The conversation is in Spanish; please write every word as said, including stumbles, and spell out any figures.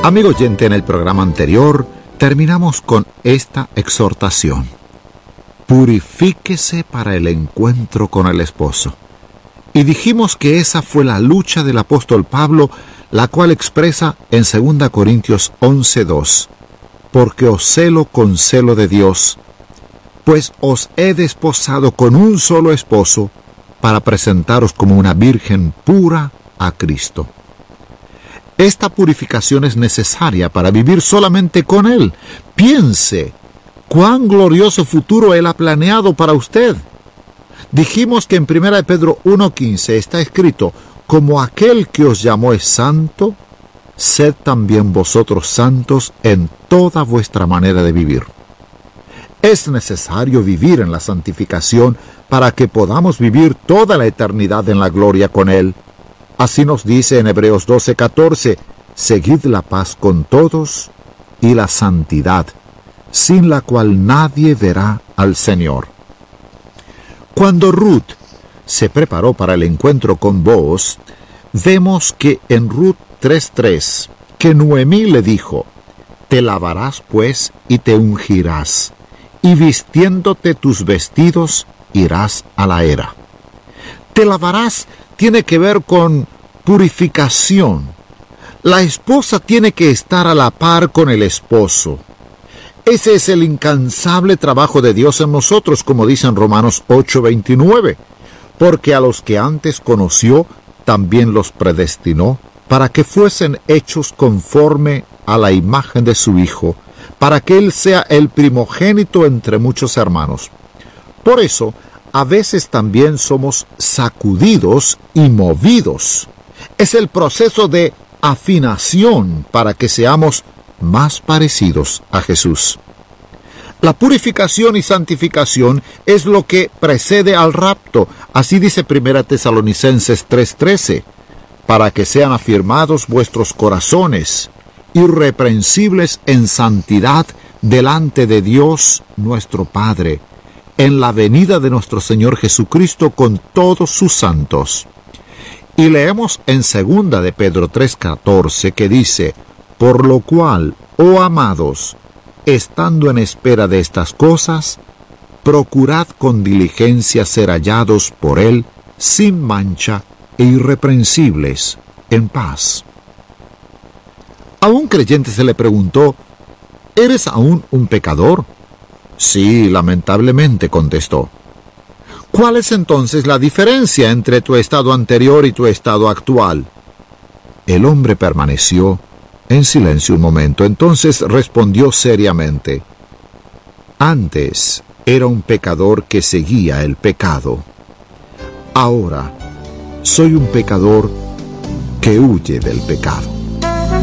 Amigo oyente, en el programa anterior terminamos con esta exhortación: purifíquese para el encuentro con el esposo. Y dijimos que esa fue la lucha del apóstol Pablo, la cual expresa en segunda Corintios once dos: porque os celo con celo de Dios, pues os he desposado con un solo esposo, para presentaros como una virgen pura a Cristo. Esta purificación es necesaria para vivir solamente con Él. Piense cuán glorioso futuro Él ha planeado para usted. Dijimos que en primera de Pedro uno quince está escrito: como aquel que os llamó es santo, sed también vosotros santos en toda vuestra manera de vivir. Es necesario vivir en la santificación para que podamos vivir toda la eternidad en la gloria con Él. Así nos dice en Hebreos doce catorce: seguid la paz con todos y la santidad, sin la cual nadie verá al Señor. Cuando Ruth se preparó para el encuentro con Booz, vemos que en Ruth tres tres, que Noemí le dijo: te lavarás pues y te ungirás, y vistiéndote tus vestidos irás a la era. Te lavarás tiene que ver con purificación. La esposa tiene que estar a la par con el esposo. Ese es el incansable trabajo de Dios en nosotros, como dice en Romanos ocho veintinueve. Porque a los que antes conoció, también los predestinó, para que fuesen hechos conforme a la imagen de su Hijo, para que Él sea el primogénito entre muchos hermanos. Por eso, a veces también somos sacudidos y movidos. Es el proceso de afinación para que seamos más parecidos a Jesús. La purificación y santificación es lo que precede al rapto. Así dice primera Tesalonicenses tres trece, para que sean afirmados vuestros corazones, irreprensibles en santidad delante de Dios nuestro Padre, en la venida de nuestro Señor Jesucristo con todos sus santos. Y leemos en segunda de Pedro tres catorce que dice: por lo cual, oh amados, estando en espera de estas cosas, procurad con diligencia ser hallados por Él sin mancha e irreprensibles, en paz. A un creyente se le preguntó: ¿eres aún un pecador? Sí, lamentablemente, contestó. ¿Cuál es entonces la diferencia entre tu estado anterior y tu estado actual? El hombre permaneció en silencio un momento, entonces respondió seriamente: antes era un pecador que seguía el pecado. Ahora soy un pecador que huye del pecado.